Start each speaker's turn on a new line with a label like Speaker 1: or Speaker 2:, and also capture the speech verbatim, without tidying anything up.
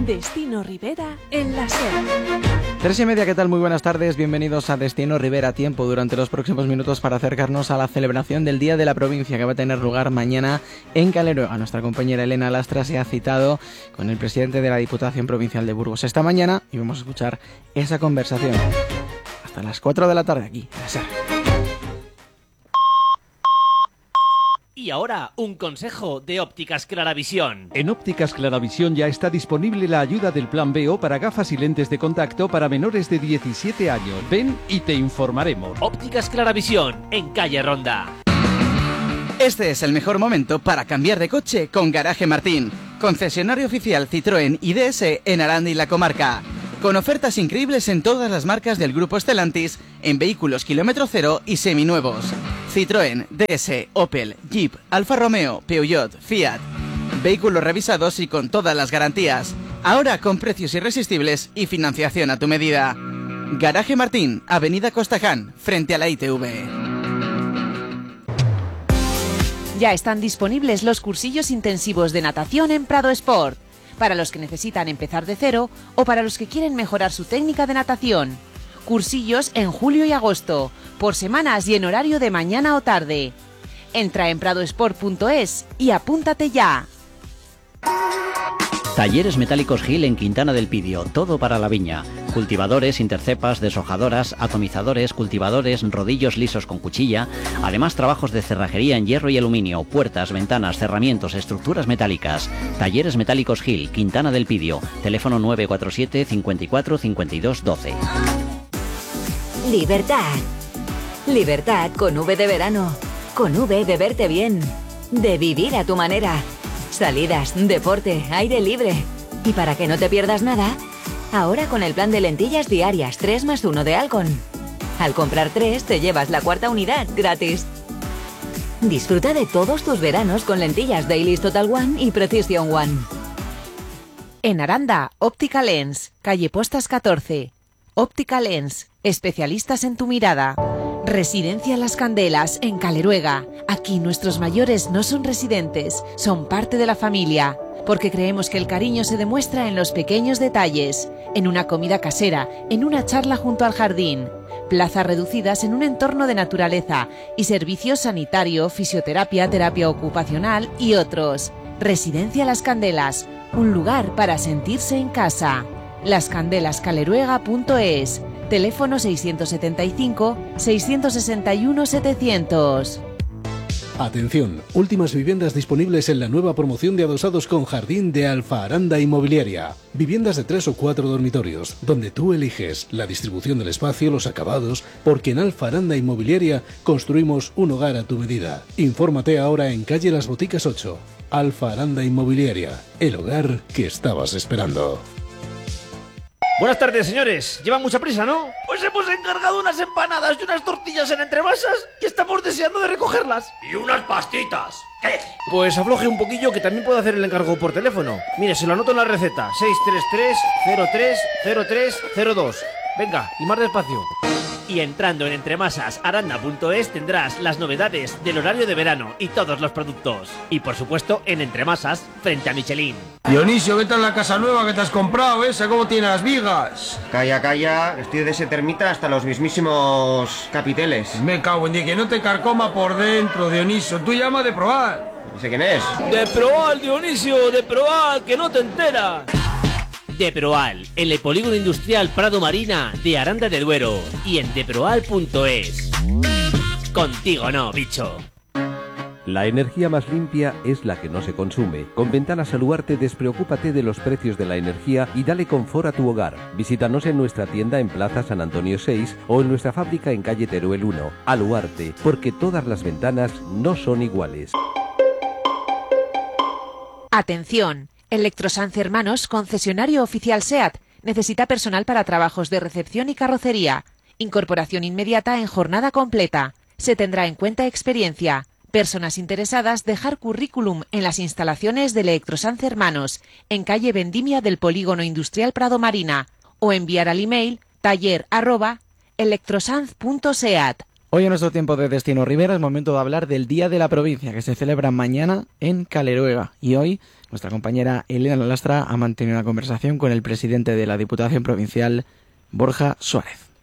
Speaker 1: Destino Rivera en la SER.
Speaker 2: Tres y media, ¿qué tal? Muy buenas tardes, bienvenidos a Destino Rivera. Tiempo durante los próximos minutos para acercarnos a la celebración del Día de la Provincia, que va a tener lugar mañana en Caleruega. Nuestra compañera Elena Lastra se ha citado con el presidente de la Diputación Provincial de Burgos esta mañana y vamos a escuchar esa conversación hasta las cuatro de la tarde aquí en la SER.
Speaker 3: Y ahora, un consejo de Ópticas Claravisión.
Speaker 4: En Ópticas Claravisión ya está disponible la ayuda del Plan B O para gafas y lentes de contacto para menores de diecisiete años. Ven y te informaremos.
Speaker 3: Ópticas Claravisión, en calle Ronda.
Speaker 5: Este es el mejor momento para cambiar de coche con Garaje Martín, concesionario oficial Citroën y D S en Aranda y la comarca. Con ofertas increíbles en todas las marcas del grupo Stellantis, en vehículos kilómetro cero y seminuevos. Citroën, D S, Opel, Jeep, Alfa Romeo, Peugeot, Fiat. Vehículos revisados y con todas las garantías. Ahora con precios irresistibles y financiación a tu medida. Garaje Martín, Avenida Costaján, frente a la I T V.
Speaker 6: Ya están disponibles los cursillos intensivos de natación en Prado Sport, para los que necesitan empezar de cero o para los que quieren mejorar su técnica de natación. Cursillos en julio y agosto, por semanas y en horario de mañana o tarde. Entra en pradosport punto es y apúntate ya.
Speaker 7: Talleres Metálicos Gil en Quintana del Pidio, todo para la viña. Cultivadores, intercepas, deshojadoras, atomizadores, cultivadores, rodillos lisos con cuchilla. Además, trabajos de cerrajería en hierro y aluminio, puertas, ventanas, cerramientos, estructuras metálicas. Talleres Metálicos Gil, Quintana del Pidio. Teléfono nueve cuatro siete, cincuenta y cuatro, cincuenta y dos, doce.
Speaker 8: Libertad. Libertad con V de verano. Con V de verte bien. De vivir a tu manera. Salidas, deporte, aire libre. Y para que no te pierdas nada, ahora con el plan de lentillas diarias tres más uno de Alcon. Al comprar tres te llevas la cuarta unidad gratis. Disfruta de todos tus veranos con lentillas Dailies Total One y Precision One.
Speaker 6: En Aranda, Óptica Lens, calle Postas catorce. Óptica Lens, especialistas en tu mirada. Residencia Las Candelas, en Caleruega. Aquí nuestros mayores no son residentes, son parte de la familia, porque creemos que el cariño se demuestra en los pequeños detalles, en una comida casera, en una charla junto al jardín, plazas reducidas en un entorno de naturaleza y servicios sanitario, fisioterapia, terapia ocupacional y otros. Residencia Las Candelas, un lugar para sentirse en casa. las candelas caleruega punto es. Teléfono seiscientos setenta y cinco, seiscientos sesenta y uno, setecientos.
Speaker 9: Atención, últimas viviendas disponibles en la nueva promoción de adosados con jardín de Alfa Aranda Inmobiliaria. Viviendas de tres o cuatro dormitorios, donde tú eliges la distribución del espacio, los acabados, porque en Alfa Aranda Inmobiliaria construimos un hogar a tu medida. Infórmate ahora en calle Las Boticas ocho. Alfa Aranda Inmobiliaria, el hogar que estabas esperando.
Speaker 3: Buenas tardes, señores. Llevan mucha prisa, ¿no? Pues hemos encargado unas empanadas y unas tortillas en entremasas y estamos deseando de recogerlas.
Speaker 10: Y unas pastitas. ¿Qué?
Speaker 3: Pues afloje un poquillo que también puedo hacer el encargo por teléfono. Mire, se lo anoto en la receta. seis tres tres, cero tres, cero tres, cero dos. Venga, y más despacio. Y entrando en entremasas aranda punto es tendrás las novedades del horario de verano y todos los productos. Y por supuesto en Entremasas, frente a Michelin.
Speaker 10: Dionisio, ¿qué tal la casa nueva que te has comprado? ¿Esa cómo tiene las vigas?
Speaker 11: Calla, calla, estoy de ese termita hasta los mismísimos capiteles.
Speaker 10: Me cago en Dios, que no te carcoma por dentro, Dionisio. Tú llama de probar.
Speaker 11: ¿Y sé quién es?
Speaker 3: De Proal, Dionisio, de Proal, que no te enteras. De Proal, en el polígono industrial Prado Marina de Aranda de Duero y en deproal punto es. Contigo no, bicho.
Speaker 4: La energía más limpia es la que no se consume. Con Ventanas Aluarte despreocúpate de los precios de la energía y dale confort a tu hogar. Visítanos en nuestra tienda en Plaza San Antonio seis o en nuestra fábrica en calle Teruel uno. Aluarte, porque todas las ventanas no son iguales.
Speaker 6: Atención. Electrosans Hermanos, concesionario oficial SEAT, necesita personal para trabajos de recepción y carrocería. Incorporación inmediata en jornada completa. Se tendrá en cuenta experiencia. Personas interesadas dejar currículum en las instalaciones de Electrosans Hermanos, en calle Vendimia del Polígono Industrial Prado Marina, o enviar al email taller arroba electrosans punto seat.
Speaker 2: Hoy en nuestro tiempo de Destino Rivera es momento de hablar del Día de la Provincia, que se celebra mañana en Caleruega. Y hoy nuestra compañera Elena Lastra ha mantenido una conversación con el presidente de la Diputación Provincial, Borja Suárez.